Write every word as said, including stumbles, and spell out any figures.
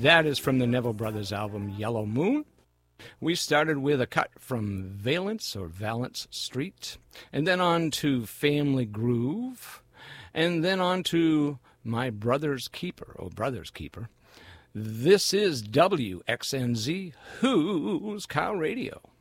That is from the Neville Brothers album Yellow Moon. We started with a cut from Valence or Valence Street, and then on to Family Groove, and then on to My Brother's Keeper, or Brother's Keeper. This is W X N Z, Who's Cow Radio.